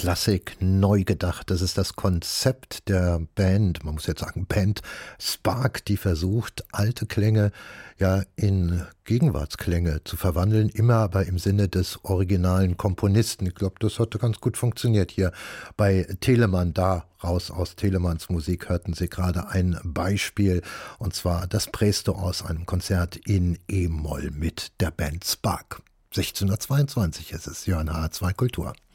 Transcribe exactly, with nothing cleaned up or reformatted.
Klassik neu gedacht. Das ist das Konzept der Band, man muss jetzt sagen Band Spark, die versucht, alte Klänge ja in Gegenwartsklänge zu verwandeln, immer aber im Sinne des originalen Komponisten. Ich glaube, das hatte ganz gut funktioniert hier bei Telemann. Da raus aus Telemanns Musik hörten Sie gerade ein Beispiel, und zwar das Presto aus einem Konzert in E-Moll mit der Band Spark. sechzehn Uhr zweiundzwanzig ist es, hier an H zwei Kultur.